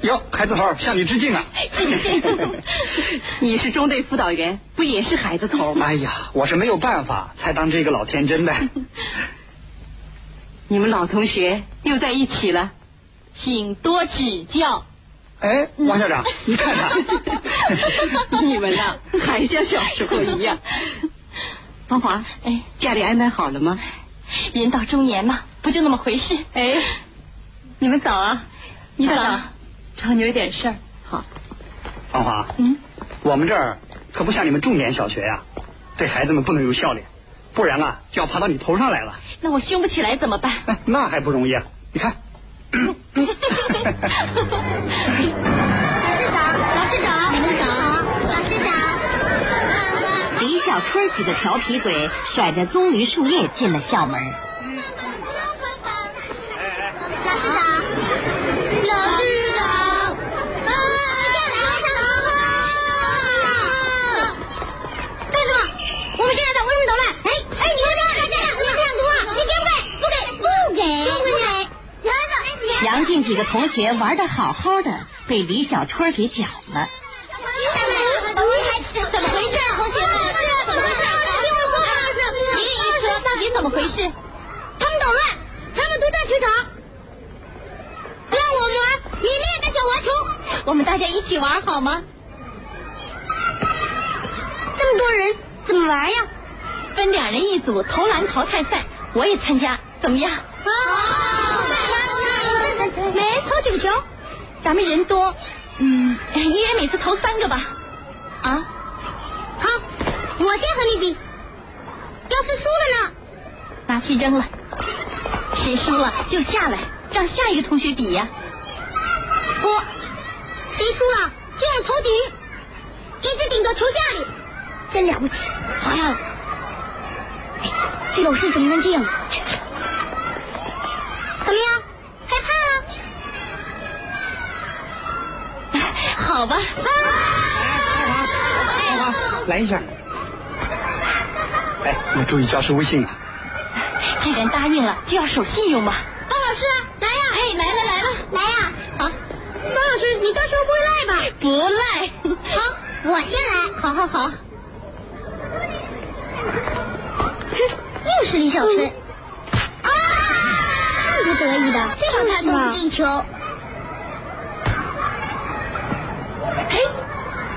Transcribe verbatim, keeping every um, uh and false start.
哟，孩子头，向你致敬啊！ 致敬。你是中队辅导员，不也是孩子头吗？ 哎呀，我是没有办法才当这个老天真的。 你们老同学又在一起了，请多指教。 哎，王校长，你看看， 你们呐，还像小时候一样。芳华，哎，家里安排好了吗？ 人到中年嘛，不就那么回事？ 哎，你们早啊！ 你早， 找你有点事儿。好， 芳华， 嗯， 我们这儿可不像你们重点小学呀、啊，对孩子们不能有笑脸，不然啊就要爬到你头上来了。 那我凶不起来怎么办？ 哎、那还不容易啊！你看。 老师长，老师长，你们好，老师长。 李小春几个调皮鬼甩着棕榈树叶进了校门。 老师长，老师长，啊，校长好！干什么？我们现在在为非捣乱。哎哎，你们这样这样，你这样读啊？你给不给？不给，不给，不给。 杨静几个同学玩得好好的，被李小春给搅了。 怎么回事，同学们？怎么回事？ 一个一说，到底怎么回事？ 他们捣乱，他们都在球场，让我们玩，你们也带小玩球。 我们大家一起玩好吗？ 这么多人怎么玩呀？ 分两人一组，投篮淘汰赛，我也参加，怎么样？ 好。每人投几个球？ 咱们人多，嗯，一人每次投三个吧。啊， 好，我先和你比。要是输了呢？ 拿去扔了。谁输了就下来，让下一个同学比呀。 我，谁输了就用头顶，一直顶到球架里，真了不起。好呀，这种事怎么能这样？怎么样？害怕啊？ 好吧。 芳华，来一下。哎，你注意教师微信啊。 既然答应了，就要守信用嘛。 方老师，来呀！ 哎，来了来了， 来呀！ 好， 方老师，你到时候不会赖吧？ 不赖。 好，我先来。 好好好。 哼，又是李小春。啊！这么不得意的，这场他都不进球。